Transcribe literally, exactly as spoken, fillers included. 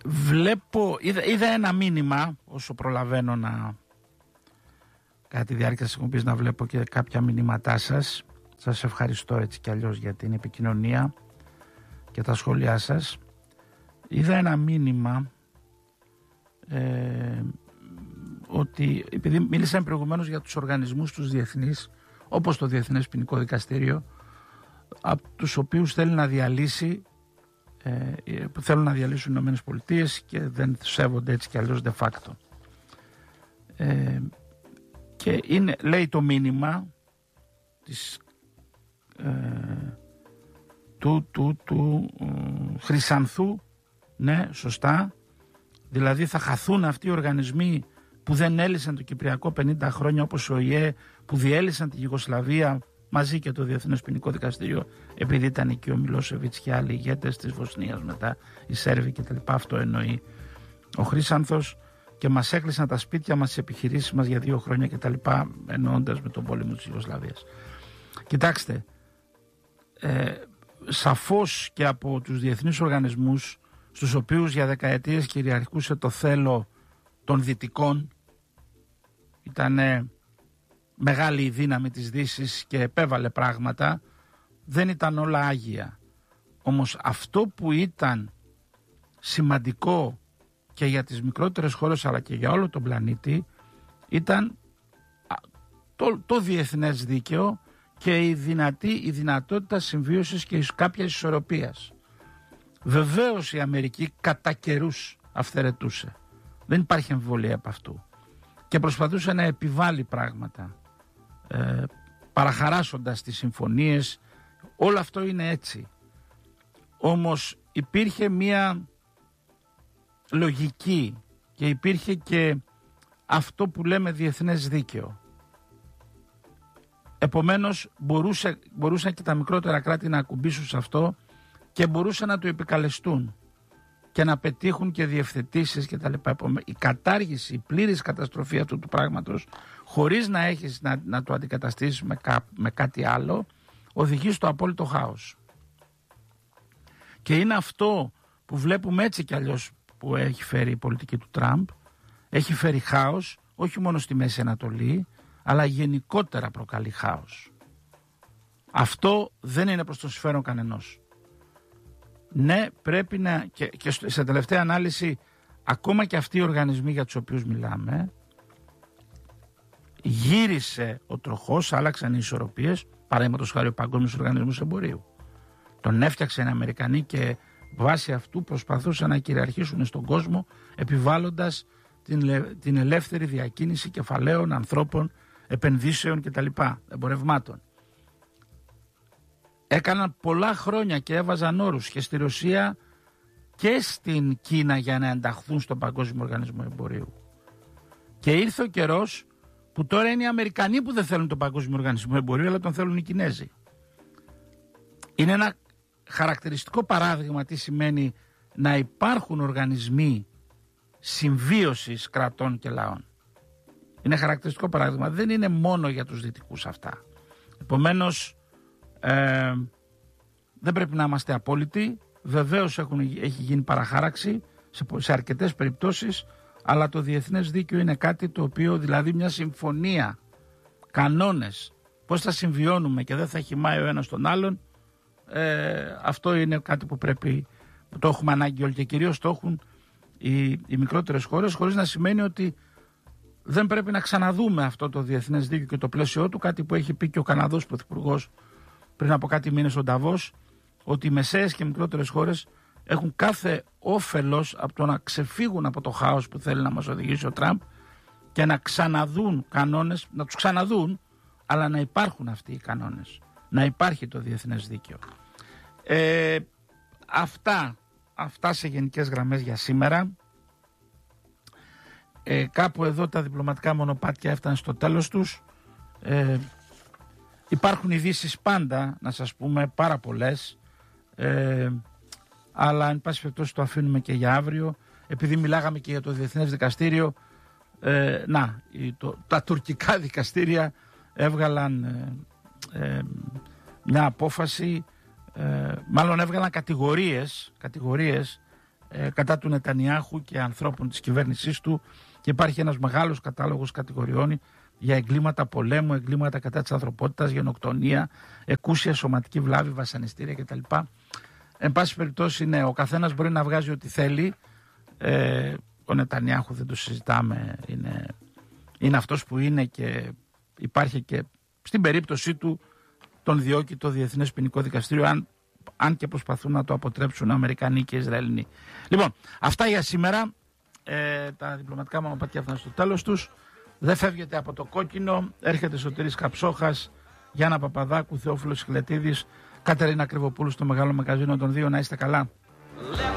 βλέπω, είδα, είδα ένα μήνυμα, όσο προλαβαίνω να κατά τη διάρκεια της εκπομπής να βλέπω και κάποια μηνύματά σας. Σας ευχαριστώ έτσι κι αλλιώς για την επικοινωνία και τα σχόλιά σας. Είδα ένα μήνυμα ε, ότι επειδή μίλησαμε προηγουμένως για τους οργανισμούς τους διεθνείς, όπως το Διεθνές Ποινικό Δικαστήριο, από τους οποίους θέλει να διαλύσει ε, που θέλουν να διαλύσουν οι Ηνωμένες Πολιτείες και δεν σέβονται έτσι κι αλλιώς de facto. Ε, και είναι, λέει το μήνυμα της, ε, του, του, του ε, Χρυσανθού, ναι, σωστά, δηλαδή θα χαθούν αυτοί οι οργανισμοί που δεν έλυσαν το Κυπριακό πενήντα χρόνια, όπως ο ΙΕ, που διέλυσαν τη Ιουγκοσλαβία μαζί και το Διεθνές Ποινικό Δικαστήριο, επειδή ήταν εκεί ο Μιλόσεβιτς και άλλοι ηγέτες της Βοσνίας, μετά οι Σέρβοι κτλ. Αυτό εννοεί ο Χρύσανθος, και μας έκλεισαν τα σπίτια μας, τις επιχειρήσεις μας για δύο χρόνια κτλ. Εννοώντας με τον πόλεμο της Ιουγκοσλαβίας. Κοιτάξτε, ε, σαφώς και από τους διεθνείς οργανισμούς, στους οποίους για δεκαετίες κυριαρχούσε το θέλω των Δυτικών, ήταν μεγάλη η δύναμη της Δύσης και επέβαλε πράγματα, δεν ήταν όλα άγια. Όμως αυτό που ήταν σημαντικό και για τις μικρότερες χώρες αλλά και για όλο τον πλανήτη ήταν το, το διεθνές δίκαιο και η, δυνατή, η δυνατότητα συμβίωσης και κάποιας ισορροπίας. Βεβαίως η Αμερική κατά καιρούς αυθαιρετούσε. Δεν υπάρχει αμφιβολία από αυτού. Και προσπαθούσε να επιβάλλει πράγματα, ε, παραχαράσσοντας τις συμφωνίες. Όλο αυτό είναι έτσι. Όμως υπήρχε μία λογική και υπήρχε και αυτό που λέμε διεθνές δίκαιο. Επομένως μπορούσε, μπορούσαν και τα μικρότερα κράτη να ακουμπήσουν σε αυτό και μπορούσαν να το επικαλεστούν και να πετύχουν και διευθετήσεις και τα λοιπά. Η κατάργηση, η πλήρης καταστροφή αυτού του πράγματος, χωρίς να έχεις να, να το αντικαταστήσεις με, κά, με κάτι άλλο, οδηγεί στο απόλυτο χάος. Και είναι αυτό που βλέπουμε έτσι κι αλλιώς που έχει φέρει η πολιτική του Τραμπ. Έχει φέρει χάος, όχι μόνο στη Μέση Ανατολή, αλλά γενικότερα προκαλεί χάος. Αυτό δεν είναι προς το συμφέρον κανενός. Ναι, πρέπει να, και, και σε τελευταία ανάλυση, ακόμα και αυτοί οι οργανισμοί για τους οποίους μιλάμε, γύρισε ο τροχός, άλλαξαν οι ισορροπίες, παραδείγματος χάρη ο Παγκόσμιος Οργανισμός Εμπορίου. Τον έφτιαξαν οι Αμερικανοί και βάσει αυτού προσπαθούσαν να κυριαρχήσουν στον κόσμο, επιβάλλοντας την, την ελεύθερη διακίνηση κεφαλαίων, ανθρώπων, επενδύσεων κτλ. Εμπορευμάτων. Έκαναν πολλά χρόνια και έβαζαν όρους και στη Ρωσία και στην Κίνα για να ενταχθούν στον Παγκόσμιο Οργανισμό Εμπορίου. Και ήρθε ο καιρός που τώρα είναι οι Αμερικανοί που δεν θέλουν τον Παγκόσμιο Οργανισμό Εμπορίου, αλλά τον θέλουν οι Κινέζοι. Είναι ένα χαρακτηριστικό παράδειγμα τι σημαίνει να υπάρχουν οργανισμοί συμβίωσης κρατών και λαών. Είναι χαρακτηριστικό παράδειγμα. Δεν είναι μόνο για τους δυτικούς αυτά. Επομένως, ε, δεν πρέπει να είμαστε απόλυτοι. Βεβαίως έχουν, έχει γίνει παραχάραξη σε, σε αρκετές περιπτώσεις, αλλά το διεθνές δίκαιο είναι κάτι το οποίο, δηλαδή μια συμφωνία, κανόνες, πώς θα συμβιώνουμε και δεν θα χυμάει ο ένας τον άλλον, ε, αυτό είναι κάτι που πρέπει, που το έχουμε ανάγκη όλοι και κυρίως το έχουν οι, οι μικρότερες χώρες, χωρίς να σημαίνει ότι δεν πρέπει να ξαναδούμε αυτό το διεθνές δίκαιο και το πλαίσιο του, κάτι που έχει πει και ο Καναδός Πρωθυπουργός πριν από κάτι μήνες στον Νταβός, ότι οι μεσαίες και μικρότερες χώρες έχουν κάθε όφελος από το να ξεφύγουν από το χάος που θέλει να μας οδηγήσει ο Τραμπ και να ξαναδούν κανόνες, να τους ξαναδούν, αλλά να υπάρχουν αυτοί οι κανόνες, να υπάρχει το διεθνές δίκαιο. Ε, αυτά, αυτά σε γενικές γραμμές για σήμερα. Ε, κάπου εδώ τα διπλωματικά μονοπάτια έφταναν στο τέλος τους. Ε, υπάρχουν ειδήσεις πάντα, να σας πούμε, πάρα πολλές. Ε, αλλά εν πάση περιπτώσει το αφήνουμε και για αύριο. Επειδή μιλάγαμε και για το Διεθνές Δικαστήριο, ε, να, το, τα τουρκικά δικαστήρια έβγαλαν ε, ε, μια απόφαση, ε, μάλλον έβγαλαν κατηγορίες, κατηγορίες ε, κατά του Νετανιάχου και ανθρώπων της κυβέρνησής του, και υπάρχει ένας μεγάλος κατάλογος κατηγοριών για εγκλήματα πολέμου, εγκλήματα κατά της ανθρωπότητας, γενοκτονία, εκούσια σωματική βλάβη, βασανιστήρια κτλ. Εν πάση περιπτώσει, ναι, ο καθένας μπορεί να βγάζει ό,τι θέλει. Ε, ο Νετανιάχου δεν το συζητάμε, είναι, είναι αυτός που είναι, και υπάρχει και στην περίπτωσή του τον διώκει το Διεθνές Ποινικό Δικαστήριο, αν, αν και προσπαθούν να το αποτρέψουν Αμερικανοί και Ισραηλινοί. Λοιπόν, αυτά για σήμερα. Ε, τα διπλωματικά μονοπάτια έφταναν στο τέλος τους. Δεν φεύγετε από το κόκκινο. Έρχεται Σωτήρης Καψόχας, Γιάννα Παπαδάκου, Θεόφιλος Χιλετίδης, Κατερίνα Κρυβοπούλου στο Μεγάλο Μαγαζίνο των Δύο. Να είστε καλά.